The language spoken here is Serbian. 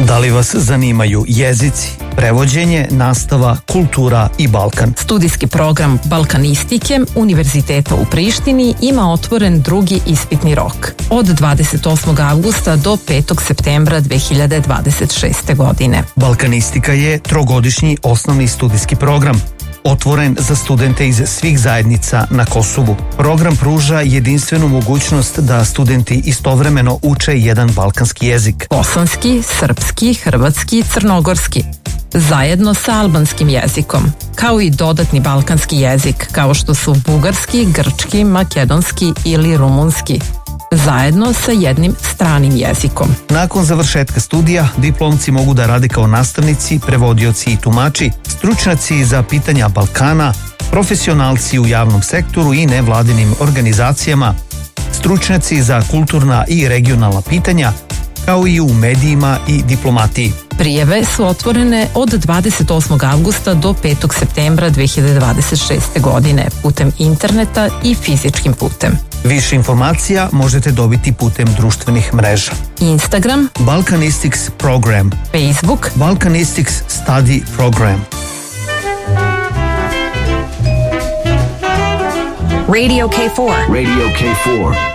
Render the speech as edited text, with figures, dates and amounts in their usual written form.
Da li vas zanimaju jezici, prevođenje, nastava, kultura i Balkan? Studijski program Balkanistike Univerziteta u Prištini ima otvoren drugi ispitni rok od 28. avgusta do 5. septembra 2026. godine. Balkanistika je trogodišnji osnovni studijski program, otvoren za studente iz svih zajednica na Kosovu. Program pruža jedinstvenu mogućnost da studenti istovremeno uče jedan balkanski jezik. Bosanski, srpski, hrvatski i crnogorski, zajedno sa albanskim jezikom, kao i dodatni balkanski jezik, kao što su bugarski, grčki, makedonski ili rumunski, zajedno sa jednim stranim jezikom. Nakon završetka studija, diplomci mogu da rade kao nastavnici, prevodioci i tumači, stručnjaci za pitanja Balkana, profesionalci u javnom sektoru i nevladinim organizacijama, stručnjaci za kulturna i regionalna pitanja, kao i u medijima i diplomatiji. Prijave su otvorene od 28. avgusta do 5. septembra 2026. godine putem interneta i fizičkim putem. Više informacija možete dobiti putem društvenih mreža. Instagram Balkanistics Program, Facebook Balkanistics Study Program. Radio K4. Radio K4.